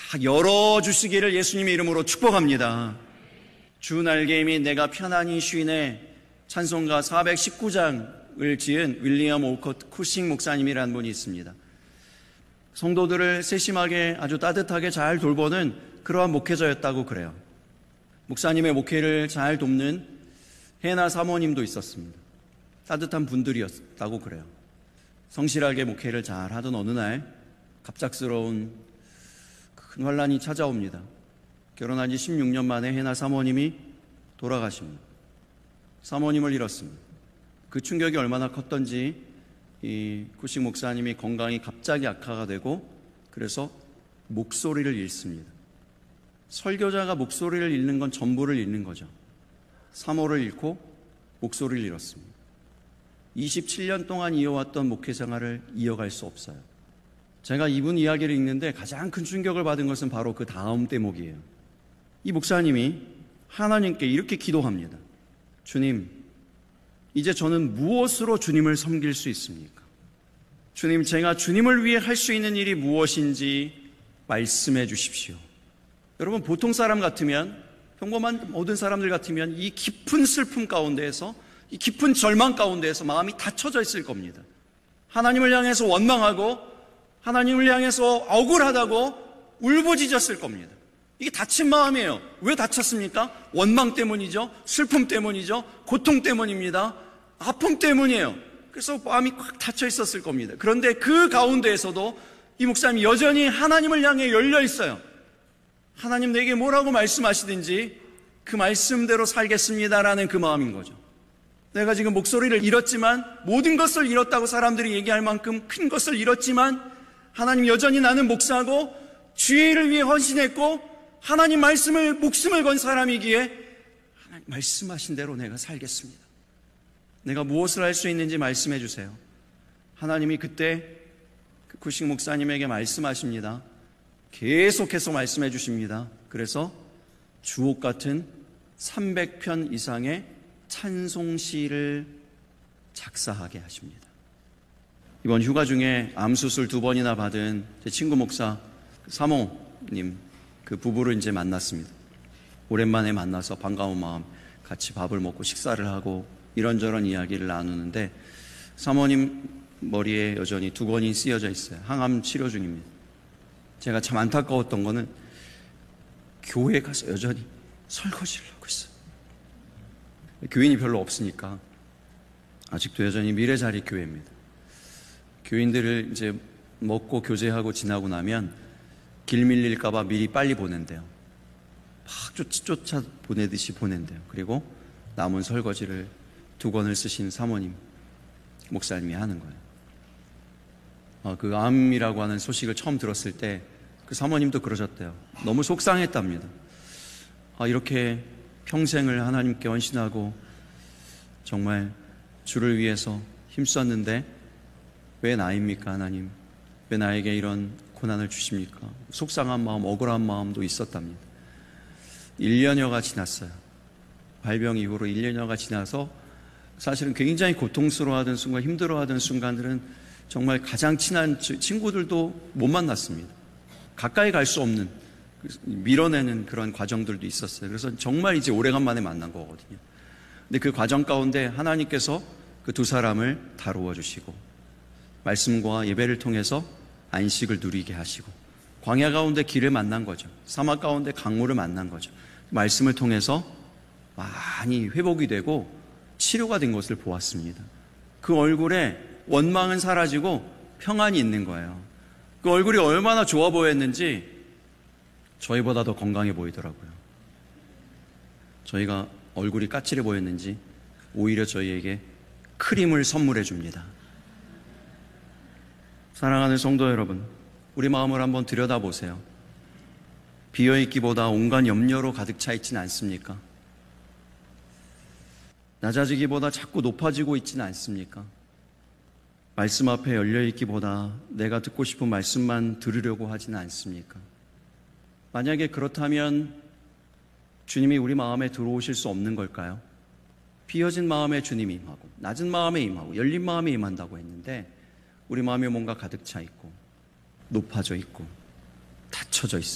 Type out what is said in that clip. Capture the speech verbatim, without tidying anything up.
다 열어주시기를 예수님의 이름으로 축복합니다. 주 날개임이 내가 편안히 쉬네 찬송가 사백십구 장을 지은 윌리엄 올컷 쿠싱 목사님이라는 분이 있습니다. 성도들을 세심하게 아주 따뜻하게 잘 돌보는 그러한 목회자였다고 그래요. 목사님의 목회를 잘 돕는 해나 사모님도 있었습니다. 따뜻한 분들이었다고 그래요. 성실하게 목회를 잘 하던 어느 날 갑작스러운 큰 환란이 찾아옵니다. 결혼한 지 십육 년 만에 해나 사모님이 돌아가십니다. 사모님을 잃었습니다. 그 충격이 얼마나 컸던지 이 쿠싱 목사님이 건강이 갑자기 악화가 되고 그래서 목소리를 잃습니다. 설교자가 목소리를 잃는 건 전부를 잃는 거죠. 사모를 잃고 목소리를 잃었습니다. 이십칠 년 동안 이어왔던 목회 생활을 이어갈 수 없어요. 제가 이분 이야기를 읽는데 가장 큰 충격을 받은 것은 바로 그 다음 대목이에요. 이 목사님이 하나님께 이렇게 기도합니다. 주님, 이제 저는 무엇으로 주님을 섬길 수 있습니까? 주님, 제가 주님을 위해 할 수 있는 일이 무엇인지 말씀해 주십시오. 여러분, 보통 사람 같으면, 평범한 모든 사람들 같으면 이 깊은 슬픔 가운데에서, 이 깊은 절망 가운데에서 마음이 닫혀져 있을 겁니다. 하나님을 향해서 원망하고 하나님을 향해서 억울하다고 울부짖었을 겁니다. 이게 닫힌 마음이에요. 왜 닫혔습니까? 원망 때문이죠. 슬픔 때문이죠. 고통 때문입니다. 아픔 때문이에요. 그래서 마음이 꽉 닫혀 있었을 겁니다. 그런데 그 가운데에서도 이 목사님이 여전히 하나님을 향해 열려 있어요. 하나님 내게 뭐라고 말씀하시든지 그 말씀대로 살겠습니다라는 그 마음인 거죠. 내가 지금 목소리를 잃었지만, 모든 것을 잃었다고 사람들이 얘기할 만큼 큰 것을 잃었지만 하나님 여전히 나는 목사고 주의 일을 위해 헌신했고 하나님 말씀을 목숨을 건 사람이기에 하나님 말씀하신 대로 내가 살겠습니다. 내가 무엇을 할 수 있는지 말씀해 주세요. 하나님이 그때 그 쿠싱 목사님에게 말씀하십니다. 계속해서 말씀해 주십니다. 그래서 주옥 같은 삼백 편 이상의 찬송시를 작사하게 하십니다. 이번 휴가 중에 암수술 두 번이나 받은 제 친구 목사 사모님 그 부부를 이제 만났습니다. 오랜만에 만나서 반가운 마음 같이 밥을 먹고 식사를 하고 이런저런 이야기를 나누는데 사모님 머리에 여전히 두건이 쓰여져 있어요. 항암 치료 중입니다. 제가 참 안타까웠던 거는 교회에 가서 여전히 설거지를 하고 있어요. 교인이 별로 없으니까 아직도 여전히 미래자리 교회입니다. 교인들을 이제 먹고 교제하고 지나고 나면 길 밀릴까봐 미리 빨리 보낸대요. 막 쫓, 쫓아 보내듯이 보낸대요. 그리고 남은 설거지를 두 권을 쓰신 사모님, 목사님이 하는 거예요. 어, 그 암이라고 하는 소식을 처음 들었을 때 그 사모님도 그러셨대요. 너무 속상했답니다. 아, 이렇게 평생을 하나님께 헌신하고 정말 주를 위해서 힘썼는데 왜 나입니까, 하나님? 왜 나에게 이런 고난을 주십니까? 속상한 마음, 억울한 마음도 있었답니다. 일 년여가 지났어요. 발병 이후로 일 년여가 지나서 사실은 굉장히 고통스러워하던 순간, 힘들어하던 순간들은 정말 가장 친한 친구들도 못 만났습니다. 가까이 갈 수 없는, 밀어내는 그런 과정들도 있었어요. 그래서 정말 이제 오래간만에 만난 거거든요. 근데 그 과정 가운데 하나님께서 그 두 사람을 다루어 주시고 말씀과 예배를 통해서 안식을 누리게 하시고 광야 가운데 길을 만난 거죠. 사막 가운데 강물을 만난 거죠. 말씀을 통해서 많이 회복이 되고 치료가 된 것을 보았습니다. 그 얼굴에 원망은 사라지고 평안이 있는 거예요. 그 얼굴이 얼마나 좋아 보였는지 저희보다 더 건강해 보이더라고요. 저희가 얼굴이 까칠해 보였는지 오히려 저희에게 크림을 선물해 줍니다. 사랑하는 성도 여러분, 우리 마음을 한번 들여다보세요. 비어있기보다 온갖 염려로 가득 차 있지는 않습니까? 낮아지기보다 자꾸 높아지고 있지는 않습니까? 말씀 앞에 열려있기보다 내가 듣고 싶은 말씀만 들으려고 하지는 않습니까? 만약에 그렇다면 주님이 우리 마음에 들어오실 수 없는 걸까요? 비어진 마음에 주님이 임하고 낮은 마음에 임하고 열린 마음에 임한다고 했는데 우리 마음에 뭔가 가득 차 있고 높아져 있고 닫혀져 있습니다.